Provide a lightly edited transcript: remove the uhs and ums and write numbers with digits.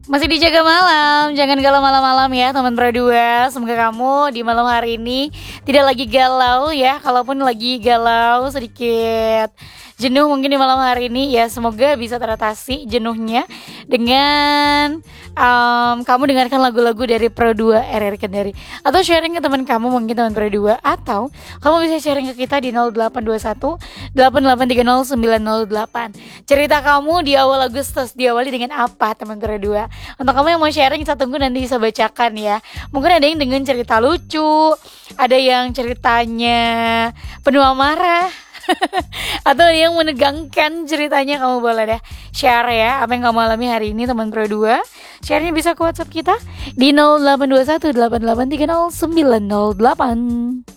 Masih dijaga malam, jangan galau malam-malam ya teman berdua. Semoga kamu di malam hari ini tidak lagi galau ya. Kalaupun lagi galau sedikit jenuh mungkin di malam hari ini ya, semoga bisa teratasi jenuhnya dengan kamu dengarkan lagu-lagu dari Pro 2 RRI Kendari, atau sharing ke teman kamu mungkin teman Pro 2, atau kamu bisa sharing ke kita di 0821 8830 908. Cerita kamu di awal Agustus diawali dengan apa teman Pro 2? Untuk kamu yang mau sharing, saya tunggu nanti bisa bacakan ya. Mungkin ada yang dengan cerita lucu, ada yang ceritanya penuh amarah atau yang menegangkan ceritanya. Kamu boleh deh share ya apa yang kamu alami hari ini teman Pro 2. Share-nya bisa ke WhatsApp kita di 0821 8830 908.